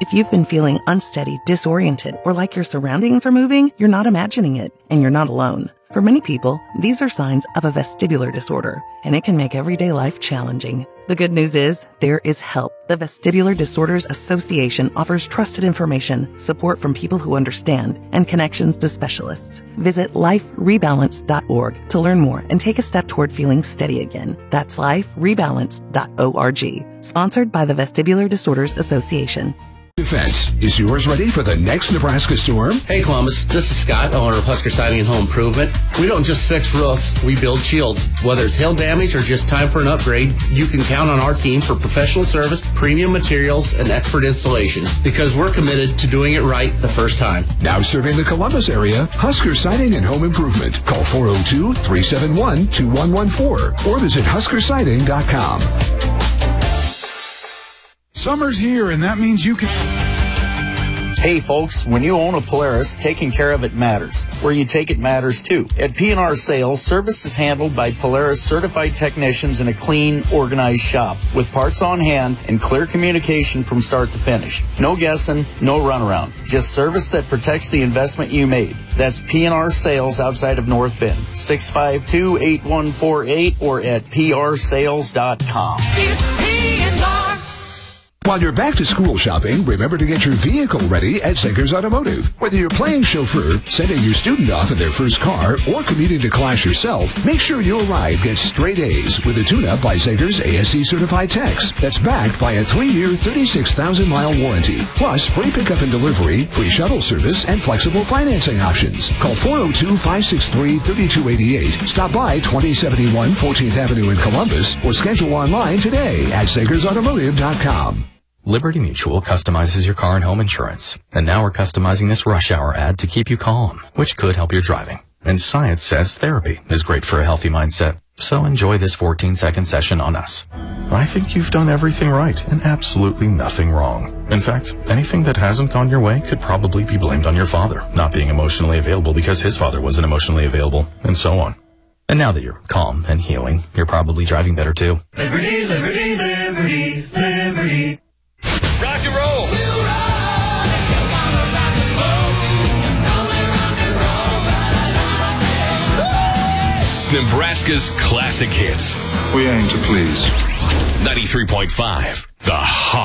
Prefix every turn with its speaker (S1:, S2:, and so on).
S1: If you've been feeling unsteady, disoriented, or like your surroundings are moving, you're not imagining it, and you're not alone. For many people, these are signs of a vestibular disorder, and it can make everyday life challenging. The good news is, there is help. The Vestibular Disorders Association offers trusted information, support from people who understand, and connections to specialists. Visit liferebalance.org to learn more and take a step toward feeling steady again. That's liferebalance.org. Sponsored by the Vestibular Disorders Association.
S2: Defense. Is yours ready for the next Nebraska storm?
S3: Hey Columbus, this is Scott, owner of Husker Siding and Home Improvement. We don't just fix roofs, we build shields. Whether it's hail damage or just time for an upgrade, you can count on our team for professional service, premium materials, and expert installation, because we're committed to doing it right the first time.
S2: Now serving the Columbus area, Husker Siding and Home Improvement. Call 402-371-2114 or visit huskersiding.com.
S4: Summer's here, and that means you can...
S5: Hey folks, when you own a Polaris, taking care of it matters. Where you take it matters too. At P&R Sales, service is handled by Polaris certified technicians in a clean, organized shop with parts on hand and clear communication from start to finish. No guessing, no runaround. Just service that protects the investment you made. That's P&R Sales outside of North Bend. 652-8148 or at prsales.com.
S6: It's P&R.
S2: While you're back to school shopping, remember to get your vehicle ready at Zenkers Automotive. Whether you're playing chauffeur, sending your student off in their first car, or commuting to class yourself, make sure your ride gets straight A's with a tune-up by Zenkers ASE Certified Techs that's backed by a 3-year, 36,000-mile warranty. Plus, free pickup and delivery, free shuttle service, and flexible financing options. Call 402-563-3288. Stop by 2071 14th Avenue in Columbus or schedule online today at ZenkersAutomotive.com.
S7: Liberty Mutual customizes your car and home insurance. And now we're customizing this rush hour ad to keep you calm, which could help your driving. And science says therapy is great for a healthy mindset. So enjoy this 14-second session on us. I think you've done everything right and absolutely nothing wrong. In fact, anything that hasn't gone your way could probably be blamed on your father not being emotionally available because his father wasn't emotionally available, and so on. And now that you're calm and healing, you're probably driving better too.
S6: Liberty, liberty, liberty, liberty.
S8: Rock and roll. Nebraska's classic hits.
S4: We aim to please.
S8: 93.5, The Hot.